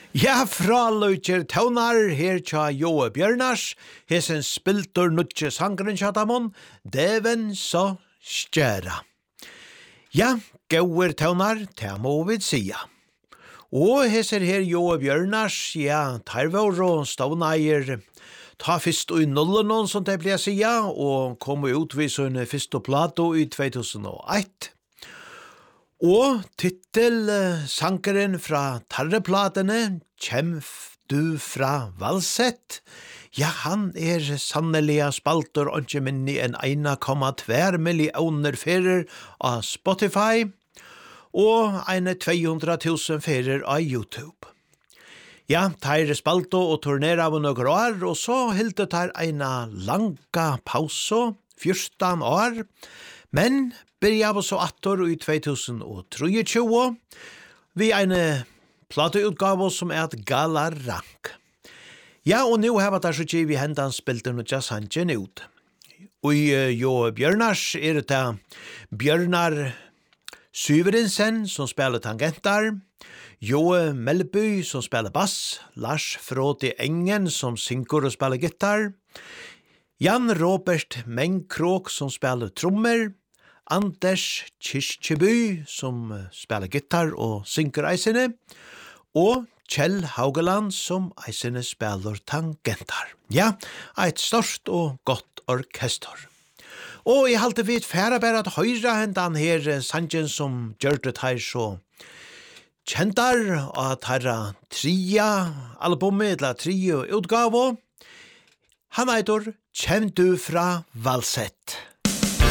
Ja, fra Løyker Taunar, her tja Joe Bjørnars, hesen spiltur nutje sangren tjatamon, Deven så stjæra. Ja, gauer Taunar, ta må vi sia. Og hesen her Joe Bjørnars, ja, tarvor og stavneier, ta fyrst og i nullen, som det blir sia, og kom ut vid sånn fyrst og plato i 2001. Og titel sankeren fra tarreplatene, Kjem du fra Valsett? Ja, han sannelig spalter og ikke minni en 1,2 millioner ferer av Spotify, og 200.000 ferer av YouTube. Ja, tar spalto og turnerer av noen år, og så hilde tar en langa pausa, 14 år, men byrja på så 8 år i 2023, vi en plateutgave som et Galarrank. Ja, og nå har vi så vi hendan spilte noe jazzhangen ut. Og Jo Bjørnars det Bjørnar Syverensen som spiller tangentar, Jo Melby som spiller bass, Lars Froti Engen som synger og spiller gitar, Jan Robert Mengkrok som spiller trommer, Anders Kirkjeby som spiller gitar og synger eisene, og Kjell Haugeland som eisene spiller tangentar. Ja, et stort og godt orkester. Og jeg halte vidt færa bare at høyra hendan her sangen som gjør det her så kjentar og tarra tria albumet, eller tria utgave. Han eitor Kjem du fra Valsett?